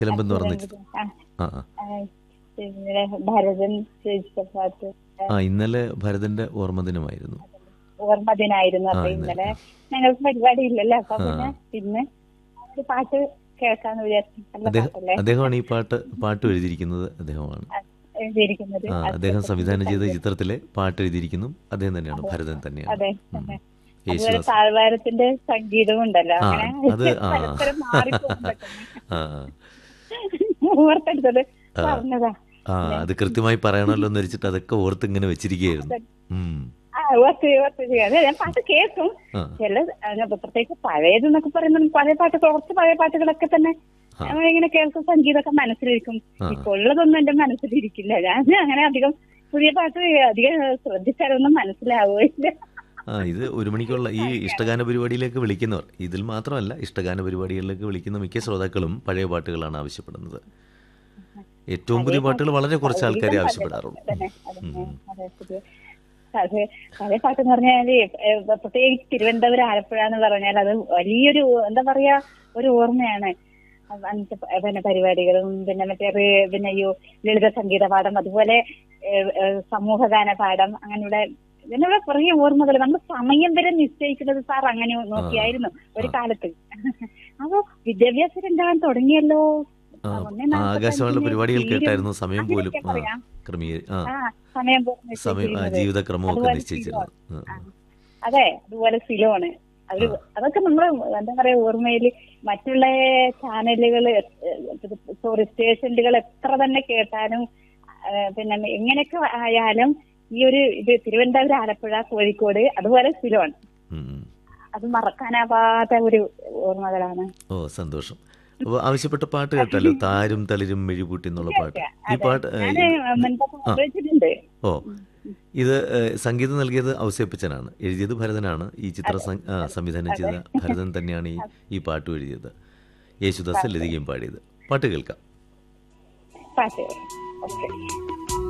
ചിലമ്പെന്ന് പറഞ്ഞ ആ ആ പിന്നെ ഭരതൻ രചിച്ച പാട്ട്. ആ ഇന്നലെ ഭരതന്റെ ഓർമ്മദിനമായിരുന്നു. ഓർമ്മ ദിനായിരുന്നു. ആ അപ്പൊ ഇന്നലെ ഇന്നലെ ഞങ്ങൾക്ക് പരിപാടി ഇല്ലല്ലോ, അപ്പൊ ആ പിന്നെ ഇന്ന് ഒരു പാട്ട് കേൾക്കാന്ന് വിചാരിച്ചു. നല്ല പാട്ടല്ലേ അദ്ദേഹമാണ് ഈ പാട്ട് എഴുതിയിരിക്കുന്നത്. അദ്ദേഹമാണ്. എഴുതിയിരിക്കുന്നത്. അദ്ദേഹം അദ്ദേഹത്തിന്റെ സംവിധാനം ചെയ്ത സംഗീതം. ചിത്രത്തിലെ പാട്ട് എഴുതിയിരിക്കുന്നു അദ്ദേഹം തന്നെയാണ്, അതെ ഭരതൻ തന്നെയാണ്. അതെ ഉം. അതെ. അതുപോലെ യേശുദാസ്. താഴ്വാരത്തിന്റെ സംഗീതവും ഉണ്ടല്ലോ, ആ അങ്ങനെ അത് പരസ്പരം മാറിപ്പോകും പെട്ടെന്ന്. ആ ഓർത്തെടുത്തത് ആ പറഞ്ഞതാ. ആ പിന്നെ അത് കൃത്യമായി പറയണമല്ലോ എന്ന് വെച്ചിട്ട് അതൊക്കെ ഓർത്ത് ഇങ്ങനെ വെച്ചിരിക്കുകയായിരുന്നു. അതെ. ഉം. ഓർത്ത് അതെ, ഞാൻ പാട്ട് കേൾക്കും. ആ ചില പ്രത്യേകിച്ച് പഴയത് എന്നൊക്കെ പറയുമ്പോൾ പഴയ പാട്ട്, കുറച്ച് പഴയ പാട്ടുകളൊക്കെ തന്നെ ആ ഇങ്ങനെ കേൾക്കും, സംഗീതമൊക്കെ മനസ്സിലിരിക്കും. ആ ഇപ്പോൾ ഉള്ളതൊന്നും എന്റെ മനസ്സിലിരിക്കില്ല. ഞാൻ അങ്ങനെ അധികം പുതിയ പാട്ട് അധികം ശ്രദ്ധിച്ചാലൊന്നും മനസ്സിലാവുകയില്ല. ഇത് 1 മണിക്കുള്ള ഈ അങ്ങനെയാണ്. ഇഷ്ടഗാന പരിപാടിയിലേക്ക് വിളിക്കുന്നവർ, ഇതിൽ മാത്രമല്ല ഇഷ്ടഗാന പരിപാടികളിലേക്ക് വിളിക്കുന്ന മിക്ക ശ്രോതാക്കളും പഴയ പാട്ടുകളാണ് ആവശ്യപ്പെടുന്നത്. ഏറ്റവും പഴയ പുതിയ പാട്ട് പാട്ടുകൾ വളരെ കുറച്ച് ആൾക്കാരെ ഒരുവിധം പഴയ ആവശ്യപ്പെടാറുള്ളൂ. പാട്ട് തന്നെ. അതന്നെ ഉം. അതെ. പഴയ പാട്ടെന്ന് പറഞ്ഞാല് പ്രത്യേകിച്ച് തിരുവനന്തപുരം, ആലപ്പുഴ എന്ന് പറഞ്ഞാൽ അത് വലിയൊരു എന്താ പറയാ, ഒരു ഓർമ്മയാണ്. അന്നത്തെ പിന്നെ പരിപാടികളും പിന്നെ പിന്നെ ലളിത സംഗീത പാഠം, അതുപോലെ സമൂഹഗാന പാഠം, അങ്ങനെയുള്ള ഇതിനുള്ള കുറേ ഓർമ്മകൾ. നമ്മൾ സമയം വരെ നിശ്ചയിക്കുന്നത് സാർ അങ്ങനെ ആ നോക്കിയായിരുന്നു ഒരു ആ കാലത്ത്. അപ്പൊ വിദ്യാഭ്യാസം ഉണ്ടാകാൻ തുടങ്ങിയല്ലോ. ആ 1:45 ആകാശവാണിയുടെ പരിപാടികൾ തീരും, കേട്ടായിരുന്നു സമയം പോലും അങ്ങനെയൊക്കെ പറയാം. ആ സമയം സമയം നിശ്ചയിച്ചിരുന്നത്. ജീവിതക്രമമൊക്കെ അതുപോലെ സിലോൺ. നിശ്ചയിച്ചിരുന്നത്. ആ, അതെ, അതുപോലെ സിലോണ്. ആ അതൊക്കെ നമ്മള് എന്താ പറയാ ഓർമ്മയില്. മറ്റുള്ള ചാനലുകള്, സോറി, സ്റ്റേഷനുകൾ എത്ര തന്നെ കേട്ടാലും പിന്നെ എങ്ങനെയൊക്കെ ആയാലും ഈ ഒരു ഇത് തിരുവനന്തപുരം, ആലപ്പുഴ, കോഴിക്കോട്, അതുപോലെ സിലോൺ, ഉം, ഉം. അത് മറക്കാനാവാത്ത ഒരു ഓർമ്മകളാണ്. ഓ സന്തോഷം. അപ്പോൾ ആവശ്യപ്പെട്ട പാട്ട് കേട്ടല്ലോ, താരും തളിരും മെഴുകൂട്ടി എന്നുള്ള പാട്ട്. ഈ അതെ, പാട്ട് ഞാന് മുൻപ് ആ ഉപയോഗിച്ചിട്ടുണ്ട്. ഓ ഇത് സംഗീതം നൽകിയത് ഔസേപ്പച്ചനാണ്, എഴുതിയത് ഭരതനാണ്. ഈ ചിത്രം അതെ അതെ സംവിധാനം അതെ. ചെയ്ത ഭരതൻ തന്നെയാണ് ഈ പാട്ടും എഴുതിയത്. യേശുദാസ് പാട്ട് ലതികയും പാടിയത്. പാട്ട് കേൾക്കാം. പാട്ട് ഓക്കെ.